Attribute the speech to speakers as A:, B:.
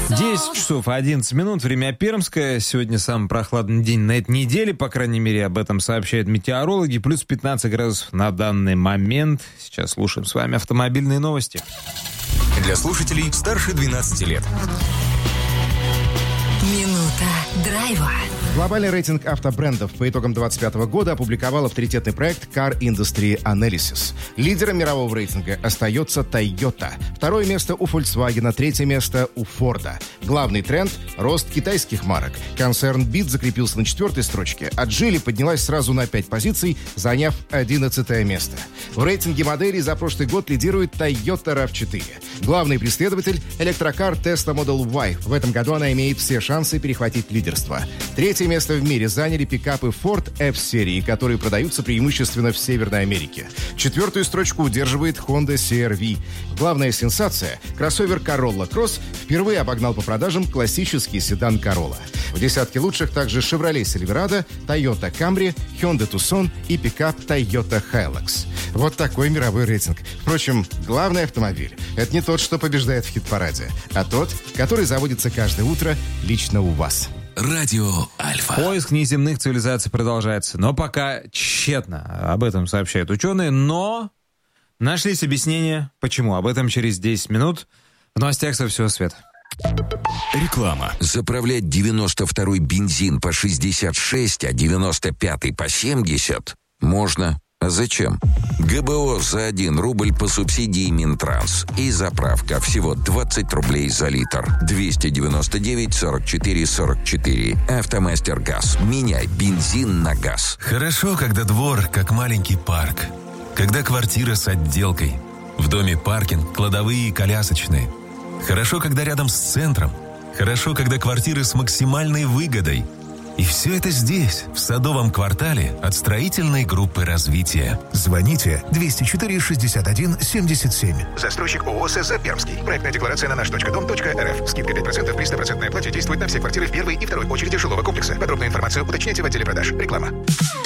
A: 10 часов 11 минут, время пермское. Сегодня самый прохладный день на этой неделе, по крайней мере, об этом сообщают метеорологи. Плюс 15 градусов на данный момент. Сейчас слушаем с вами автомобильные новости.
B: Для слушателей старше 12 лет.
C: Минута драйва.
D: Глобальный рейтинг автобрендов по итогам 2025 года опубликовал авторитетный проект Car Industry Analysis. Лидером мирового рейтинга остается Toyota. Второе место у Volkswagen, третье место у Ford. Главный тренд – рост китайских марок. Концерн BYD закрепился на 4-й строчке, а Geely поднялась сразу на 5 позиций, заняв 11-е место. В рейтинге моделей за прошлый год лидирует Toyota RAV4. Главный преследователь – электрокар Tesla Model Y. В этом году она имеет все шансы перехватить лидерство. Третье место в мире заняли пикапы Ford F-серии, которые продаются преимущественно в Северной Америке. 4-ю строчку удерживает Honda CR-V. Главная сенсация – кроссовер Corolla Cross впервые обогнал по продажам классический седан Corolla. В десятке лучших также Chevrolet Silverado, Toyota Camry, Hyundai Tucson и пикап Toyota Hilux. Вот такой мировой рейтинг. Впрочем, главный автомобиль – это не тот, что побеждает в хит-параде, а тот, который заводится каждое утро лично у вас.
B: Радио Альфа.
A: Поиск неземных цивилизаций продолжается, но пока тщетно. Об этом сообщают ученые, но нашлись объяснения, почему. Об этом через 10 минут в новостях со всего света.
B: Реклама.
E: Заправлять 92-й бензин по 66, а 95-й по 70 можно. А зачем? ГБО за 1 рубль по субсидии Минтранс. И заправка всего 20 рублей за литр. 299 44 44. Автомастер ГАЗ. Меняй бензин на газ.
F: Хорошо, когда двор как маленький парк. Когда квартира с отделкой. В доме паркинг, кладовые и колясочные. Хорошо, когда рядом с центром. Хорошо, когда квартиры с максимальной выгодой. И все это здесь, в Садовом квартале от строительной группы развития.
G: Звоните 204 61 77.
H: Застройщик ООО ССЗ Пермский. Проектная декларация на наш.дом.рф. Скидка 5% при 100% оплате действует на все квартиры в первой и второй очереди жилого комплекса. Подробную информацию уточняйте в отделе продаж. Реклама.